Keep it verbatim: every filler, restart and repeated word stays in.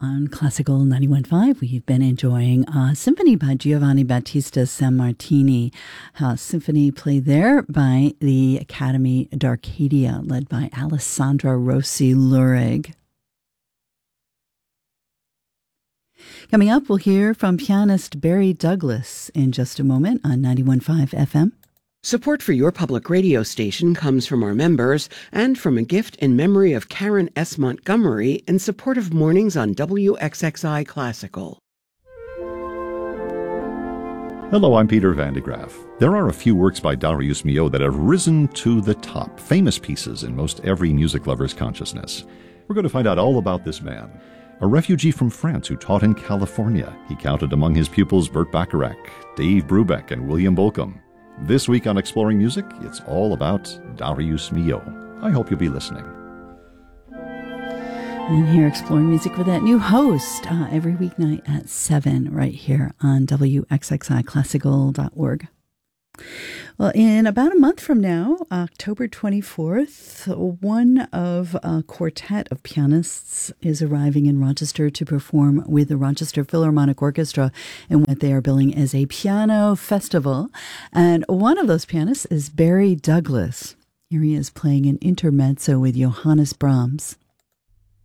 On Classical ninety-one point five, we've been enjoying a symphony by Giovanni Battista Sammartini, a symphony played there by the Academy d'Arcadia, led by Alessandra Rossi-Lurig. Coming up, we'll hear from pianist Barry Douglas in just a moment on ninety-one point five F M. Support for your public radio station comes from our members and from a gift in memory of Karen S. Montgomery in support of mornings on W X X I Classical. Hello, I'm Peter Van de Graaf. There are a few works by Darius Milhaud that have risen to the top, famous pieces in most every music lover's consciousness. We're going to find out all about this man. A refugee from France who taught in California, he counted among his pupils Burt Bacharach, Dave Brubeck, and William Bolcom. This week on Exploring Music, it's all about Darius Milhaud. I hope you'll be listening. And here, Exploring Music with that new host uh, every weeknight at seven right here on W X X I classical dot org. Well, in about a month from now, October twenty-fourth, one of a quartet of pianists is arriving in Rochester to perform with the Rochester Philharmonic Orchestra in what they are billing as a piano festival. And one of those pianists is Barry Douglas. Here he is playing an intermezzo with Johannes Brahms.